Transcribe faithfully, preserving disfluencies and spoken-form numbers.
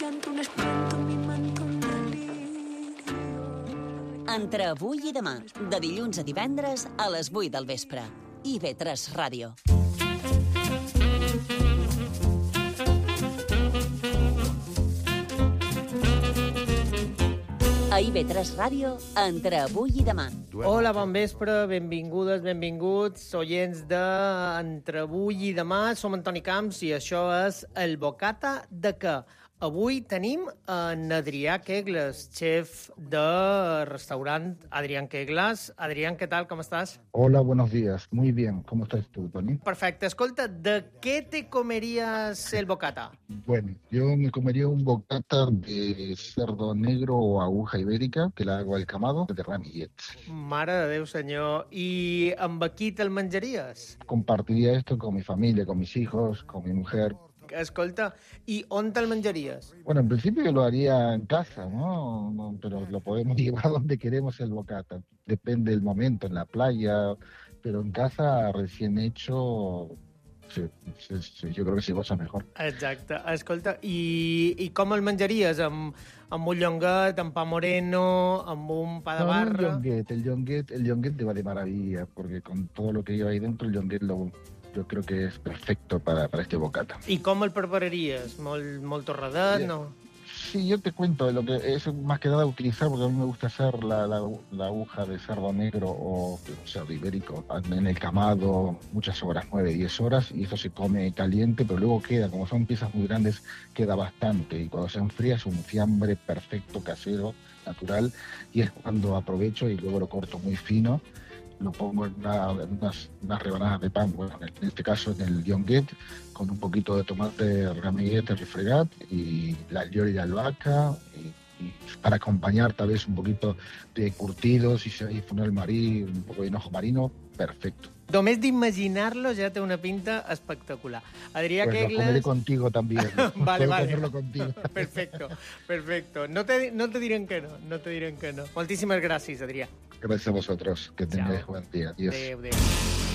llanto, un espanto, mi manto, un delirio. Entre avui i demà, de dilluns a divendres a les vuit del vespre. I V tres Ràdio. A I V tres Ràdio, entre avui i demà. Hola, bon vespre, benvingudes, benvinguts, oients de Entre avui i demà. Som Antoni Camps i això és El Bocata de què? Avui tenim en Adrià Quegles, xef de restaurant Adrián Quegles. Adrián, ¿qué tal? ¿Cómo estás? Hola, buenos días. Muy bien. ¿Cómo estás tú, Tony? Perfecte. Escolta, ¿de qué te comerías el bocata? Bueno, yo me comería un bocata de cerdo negro o aguja ibérica, que la hago al camado, de ramillet. Mare de Déu, senyor. I amb qui te'l menjaries? Compartiría esto con mi familia, con mis hijos, con mi mujer. Escolta, i on te'l menjaries? Bueno, en principio lo haría en casa, ¿no? No, pero lo podemos llevar donde queremos el bocata. Depende del momento, en la playa, pero en casa recién hecho, sí, sí, sí, yo creo que se goza mejor. Exacte. Escolta, i, i com el menjaries? Amb, amb un llonguet, amb pa moreno, amb un pa de No, barra? el yonguet, el yonguet, el yonguet te va de maravilla, porque con todo lo que lleva ahí dentro, el yonguet lo... yo creo que es perfecto para, para este bocata. I com el prepararies? Molt, molt torradet, Bien. no? Sí, yo te cuento, lo que es más que nada utilizar, porque a mí me gusta hacer la, la, la aguja de cerdo negro o cerdo ibérico en el camado muchas horas, nueve, diez horas, y eso se come caliente, pero luego queda, como son piezas muy grandes, queda bastante, y cuando se enfría es un fiambre perfecto, casero, natural, y es cuando aprovecho y luego lo corto muy fino, lo pongo en, una, en unas, unas rebanadas de pan, bueno, en este caso en el yonguet, con un poquito de tomate ramillet refregat y la llori de albahaca, y, y para acompañar tal vez un poquito de curtidos y si hay funel marí, un poco de hinojo marino, perfecto. Només d'imaginar-lo ja té una pinta espectacular. Adrià Pues Quegles... lo comeré contigo también. Vale, Puedo vale. comerlo contigo. Perfecto, perfecto. No te, no te direm que no, no te direm que no. Moltíssimes gràcies, Adrià. Gracias a vosotros. Que tengáis Chao. buen día. Adiós. Adéu, adéu.